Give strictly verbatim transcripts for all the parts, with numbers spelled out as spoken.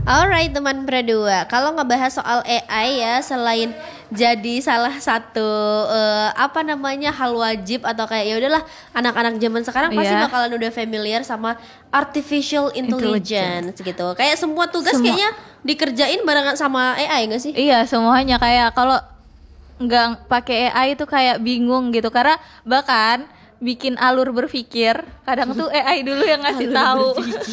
Alright teman berdua, kalau ngebahas soal A I ya, selain jadi salah satu uh, apa namanya hal wajib atau kayak ya udahlah anak-anak zaman sekarang pasti Iya. bakalan udah familiar sama artificial intelligence, gitu. Kayak semua tugas Semua. kayaknya dikerjain barengan sama A I nggak sih? Iya, semuanya kayak kalau nggak pakai A I itu kayak bingung gitu, karena bahkan bikin alur berpikir kadang tuh A I dulu yang ngasih tahu.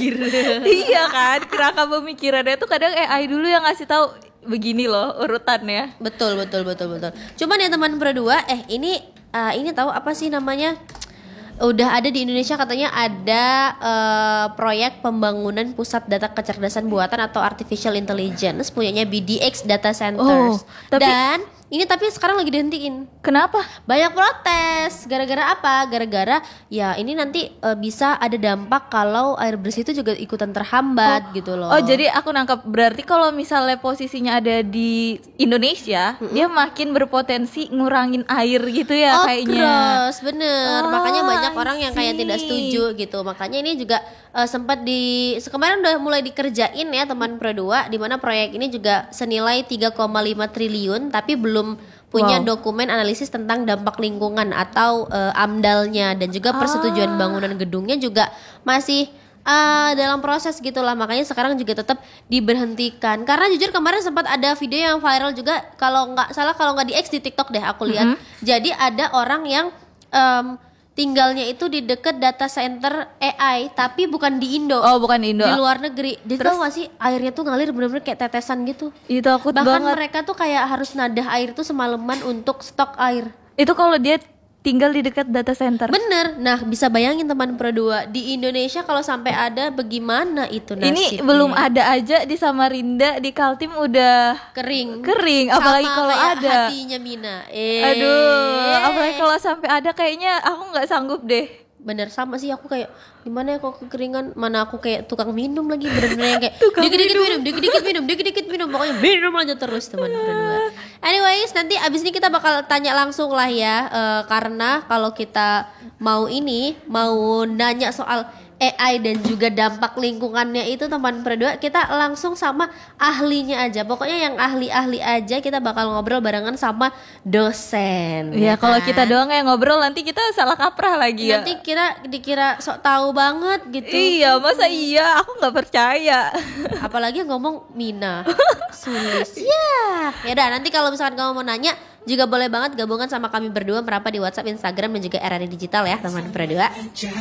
Iya kan, kerangka pemikirannya tuh kadang A I dulu yang ngasih tahu begini loh urutannya. Betul betul betul betul. Cuman ya teman berdua, eh ini uh, ini tahu apa sih namanya? Udah ada di Indonesia katanya ada uh, proyek pembangunan pusat data kecerdasan buatan atau artificial intelligence punyanya B D X Data Centers. Oh, tapi- Dan ini tapi sekarang lagi dihentiin. Kenapa? Banyak protes. Gara-gara apa? Gara-gara ya ini nanti uh, bisa ada dampak kalau air bersih itu juga ikutan terhambat gitu loh. Oh, jadi aku nangkap berarti kalau misalnya posisinya ada di Indonesia, Mm-mm. dia makin berpotensi ngurangin air gitu ya Oh, kayaknya. gross, bener. Oh, Makanya banyak I orang yang kayak see. tidak setuju gitu. Makanya ini juga uh, sempat di kemarin udah mulai dikerjain ya teman Pro dua, di mana proyek ini juga senilai tiga koma lima triliun tapi belum punya Wow. dokumen analisis tentang dampak lingkungan atau uh, amdalnya, dan juga persetujuan Ah. bangunan gedungnya juga masih uh, dalam proses gitulah. Makanya sekarang juga tetap diberhentikan karena jujur kemarin sempat ada video yang viral juga, kalau nggak salah kalau nggak di X di TikTok deh aku lihat. Mm-hmm. Jadi ada orang yang em, tinggalnya itu di deket data center A I tapi bukan di Indo, Oh, bukan di Indo. di luar negeri. Dia Terus? tahu gak sih airnya tuh ngalir bener-bener kayak tetesan gitu. Itu takut Bahkan banget. mereka tuh kayak harus nadah air tuh semalaman untuk stok air. Itu kalau dia tinggal di dekat data center. Bener. Nah bisa bayangin teman Pro dua, di Indonesia kalau sampai ada bagaimana itu nasibnya. Ini belum ada aja di Samarinda, di Kaltim udah kering. kering, apalagi Sama kalau kayak ada. hatinya Mina. Eh. Aduh, apalagi kalau sampai ada kayaknya aku nggak sanggup deh. Bener sama sih, aku kayak gimana ya kok kekeringan, mana aku kayak tukang minum lagi, bener-bener yang kayak Tukang dikit-dikit minum. minum, dikit-dikit minum, dikit-dikit minum, pokoknya minum aja terus teman berdua. Anyways, nanti abis ini kita bakal tanya langsung lah ya, eh, karena kalau kita mau ini mau nanya soal A I dan juga dampak lingkungannya itu teman berdua, kita langsung sama ahlinya aja. Pokoknya yang ahli-ahli aja, kita bakal ngobrol barengan sama dosen. Ya kalau kan? kita doang yang ngobrol nanti kita salah kaprah lagi ya. Nanti kira dikira sok tahu banget gitu. Iya, masa iya? Aku nggak percaya. Apalagi yang ngomong Mina. Sulis. Ya. Ya udah, nanti kalau misalkan kamu mau nanya juga boleh banget gabungan sama kami berdua merapat di WhatsApp, Instagram dan juga R R D Digital ya teman berdua.